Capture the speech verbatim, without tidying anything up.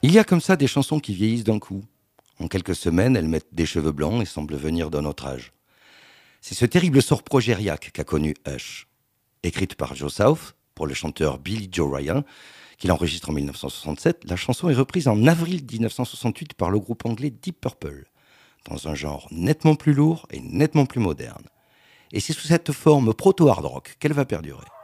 Il y a comme ça des chansons qui vieillissent d'un coup. En quelques semaines, elles mettent des cheveux blancs et semblent venir d'un autre âge. C'est ce terrible sort progériaque qu'a connu Hush. Écrite par Joe South pour le chanteur Billy Joe Ryan, qu'il enregistre en dix-neuf cent soixante-sept, la chanson est reprise en avril dix-neuf cent soixante-huit par le groupe anglais Deep Purple, dans un genre nettement plus lourd et nettement plus moderne. Et c'est sous cette forme proto-hard rock qu'elle va perdurer.